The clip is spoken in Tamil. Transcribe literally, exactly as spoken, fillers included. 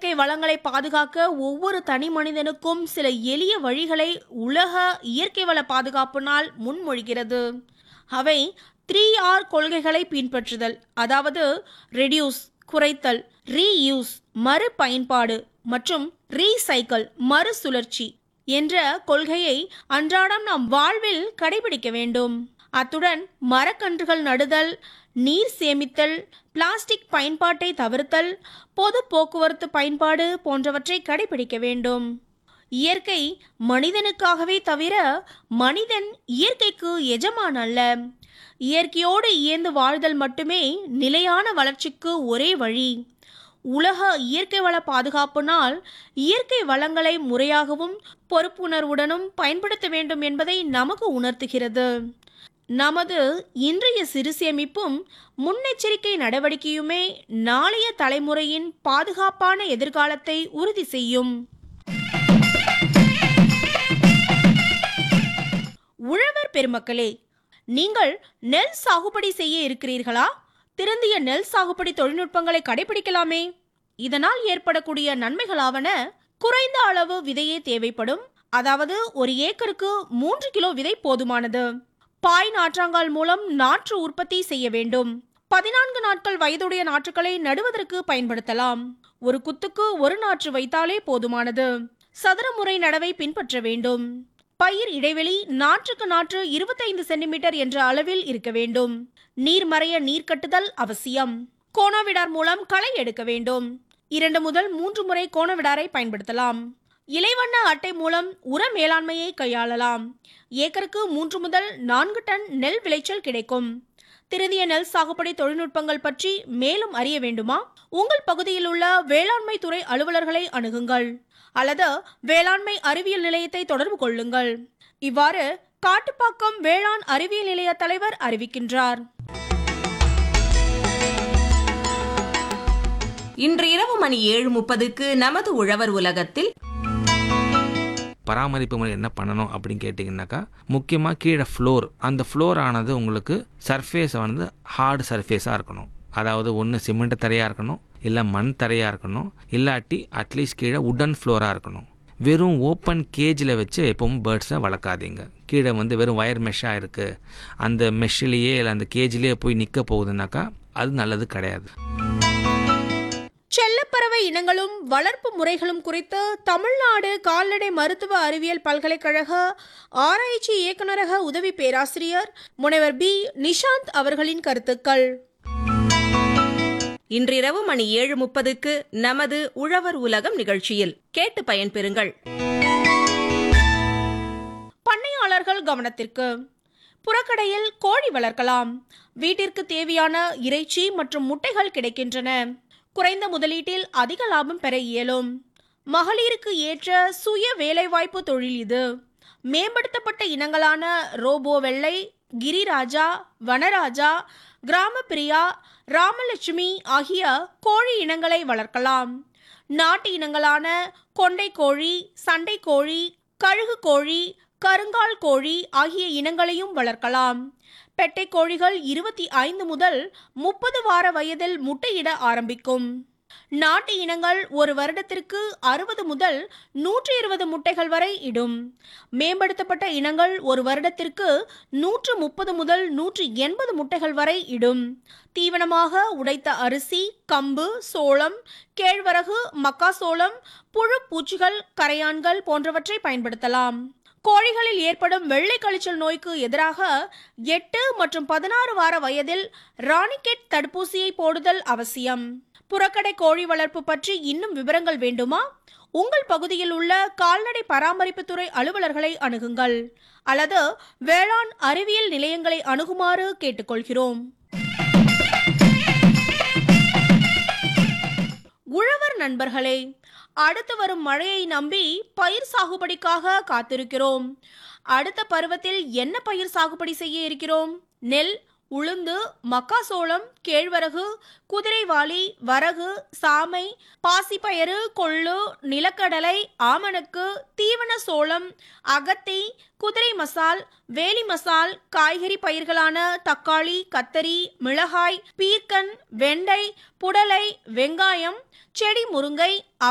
இயற்கை வளங்களை பாதுகாக்க ஒவ்வொரு தனி மனிதனுக்கும் சில எளிய வழிகளை உலக இயற்கை வள பாதுகாப்பு நாள் முன்மொழிகிறது. அவை த்ரீ ஆர் கொள்கைகளை பின்பற்றுதல், அதாவது ரெடியூஸ் குறைத்தல், ரீயூஸ் மறு பயன்பாடு மற்றும் ரீசைக்கிள் மறுசுழற்சி என்ற கொள்கையை அன்றாடம் நாம் வாழ்வில் கடைபிடிக்க வேண்டும். அத்துடன் மரக்கன்றுகள் நடுதல், நீர் சேமித்தல், பிளாஸ்டிக் பயன்பாட்டை தவிர்த்தல், பொது போக்குவரத்து பயன்பாடு போன்றவற்றை கடைபிடிக்க வேண்டும். இயற்கை மனிதனுக்காகவே தவிர மனிதன் இயற்கைக்கு எஜமான் அல்ல. இயற்கையோடு இயந்து வாழ்தல் மட்டுமே நிலையான வளர்ச்சிக்கு ஒரே வழி. உலக இயற்கை வள பாதுகாப்பு நாள் இயற்கை வளங்களை முறையாகவும் பொறுப்புணர்வுடனும் பயன்படுத்த வேண்டும் என்பதை நமக்கு உணர்த்துகிறது. நமது இன்றைய சிறு சேமிப்பும் முன்னெச்சரிக்கை நடவடிக்கையுமே நாளைய தலைமுறையின் பாதுகாப்பான எதிர்காலத்தை உறுதி செய்யும். உழவர் பெருமக்களே, நீங்கள் நெல் சாகுபடி செய்ய இருக்கிறீர்களா? திருந்திய நெல் சாகுபடி தொழில்நுட்பங்களை கடைபிடிக்கலாமே. இதனால் ஏற்படக்கூடிய நன்மைகளாவன: குறைந்த அளவு விதையே தேவைப்படும், அதாவது ஒரு ஏக்கருக்கு மூன்று கிலோ விதை போதுமானது. பாய் நாற்றாங்கால் மூலம் நாற்று உற்பத்தி செய்ய வேண்டும். பதினான்கு நாட்கள் வயதுடைய நாற்றுகளை நடுவதற்கு பயன்படுத்தலாம். ஒரு குத்துக்கு ஒரு நாற்று வைத்தாலே போதுமானது. சதுர முறை நடவை பின்பற்ற வேண்டும். பயிர் இடைவெளி நாற்றுக்கு நாற்று இருபத்தைந்து சென்டிமீட்டர் என்ற அளவில் இருக்க வேண்டும். நீர் மறைய நீர் கட்டுதல் அவசியம். கோணவிடார் மூலம் களை எடுக்க வேண்டும். இரண்டு முதல் மூன்று முறை கோணவிடாரை பயன்படுத்தலாம். இலைவண்ண அட்டை மூலம் உர மேலாண்மையை கையாளலாம். ஏக்கருக்கு மூன்று முதல் நான்கு டன் நெல் விளைச்சல் கிடைக்கும். திருந்திய நெல் சாகுபடி தொழில்நுட்பங்கள் பற்றி மேலும் அறிய வேண்டுமா? உங்கள் பகுதியில் உள்ள வேளாண்மை துறை அலுவலர்களை அணுகுங்கள் அல்லது வேளாண்மை அறிவியல் நிலையத்தை தொடர்பு கொள்ளுங்கள். இவ்வாறு காட்டுப்பாக்கம் வேளாண் அறிவியல் நிலைய தலைவர் அறிவிக்கின்றார். இன்று இரவு மணி ஏழு முப்பதுக்கு நமது உழவர் உலகத்தில் பராமரிப்பு முறை என்ன பண்ணணும் அப்படின்னு கேட்டிங்கன்னாக்கா, முக்கியமாக கீழே ஃப்ளோர், அந்த ஃப்ளோர் ஆனது உங்களுக்கு சர்ஃபேஸ் வந்து ஹார்டு சர்ஃபேஸாக இருக்கணும். அதாவது ஒன்று சிமெண்ட் தரையாக இருக்கணும், இல்லை மண் தரையாக இருக்கணும், இல்லாட்டி அட்லீஸ்ட் கீழே உடன் ஃப்ளோராக இருக்கணும். வெறும் ஓப்பன் கேஜில் வச்சு எப்பவும் பேர்ட்ஸை வளர்க்காதீங்க. கீழே வந்து வெறும் வயர் மெஷ்ஷாக இருக்குது, அந்த மெஷ்ஷிலேயே இல்லை அந்த கேஜிலேயே போய் நிற்க போகுதுனாக்கா அது நல்லது கிடையாது. செல்லப்பறவை இனங்களும் வளர்ப்பு முறைகளும் குறித்து தமிழ்நாடு கால்நடை மருத்துவ அறிவியல் பல்கலைக்கழக ஆராய்ச்சி இயக்குநரக உதவி பேராசிரியர் முனைவர் பி நிஷாந்த் அவர்களின் கருத்துக்கள். இன்றிரவு மணி ஏழு முப்பதுக்கு நமது உழவர் உலகம் நிகழ்ச்சியில் கேட்டு பயன்பெறுங்கள். பண்ணையாளர்கள் கவனத்திற்கு: புறக்கடையில் கோழி வளர்க்கலாம். வீட்டிற்கு தேவையான இறைச்சி மற்றும் முட்டைகள் கிடைக்கின்றன. குறைந்த முதலீட்டில் அதிக லாபம் பெற இயலும். மகளிருக்கு ஏற்ற சுய வேலைவாய்ப்பு தொழில் இது. மேம்படுத்தப்பட்ட இனங்களான ரோபோ வெள்ளை, கிரிராஜா, வனராஜா, கிராமப்பிரியா, ராமலட்சுமி ஆகிய கோழி இனங்களை வளர்க்கலாம். நாட்டு இனங்களான கொண்டை கோழி, சண்டை கோழி, கழுகு கோழி, கருங்கால் கோழி ஆகிய இனங்களையும் வளர்க்கலாம். பெட்டை கோழிகள் இருபத்தி ஐந்து முதல் முப்பது வார வயதில் முட்டையிட ஆரம்பிக்கும். நாட்டு இனங்கள் ஒரு வருடத்திற்கு அறுபது முதல் நூற்றி இருபது முட்டைகள் வரை இடும். மேம்படுத்தப்பட்ட இனங்கள் ஒரு வருடத்திற்கு நூற்று முப்பது முதல் நூற்றி எண்பது முட்டைகள் வரை இடும். தீவனமாக உடைத்த அரிசி, கம்பு, சோளம், கேழ்வரகு, மக்காசோளம், புழு பூச்சிகள், கரையான்கள் போன்றவற்றை பயன்படுத்தலாம். கோழிகளில் ஏற்படும் வெள்ளை கழிச்சல் நோய்க்கு எதிராக எட்டு மற்றும் பதினாறு வார வயதில் ராணிகெட் தடுப்பூசியை போடுதல் அவசியம். புறக்கடை கோழி வளர்ப்பு பற்றி இன்னும் விவரங்கள் வேண்டுமா? உங்கள் பகுதியில் உள்ள கால்நடை பராமரிப்புத்துறை அலுவலர்களை அணுகுங்கள் அல்லது வேளாண் அறிவியல் நிலையங்களை அணுகுமாறு கேட்டுக்கொள்கிறோம். உழவர் நண்பர்களே, அடுத்து வரும் மழையை நம்பி பயிர் சாகுபடிக்காக காத்திருக்கிறோம். அடுத்த பருவத்தில் என்ன பயிர் சாகுபடி செய்ய இருக்கிறோம்? நெல், உளுந்து, மக்காசோளம், கேழ்வரகு, குதிரைவாலி, வரகு, சாமை, பாசிப்பயறு, கொள்ளு, நிலக்கடலை, ஆமணக்கு, தீவன சோளம், அகத்தி, குதிரை மசால், வேலி மசால், காய்கறி பயிர்களான தக்காளி, கத்தரி, மிளகாய், பீர்க்கன், வெண்டை, புடலை, வெங்காயம், செடி முருங்கை,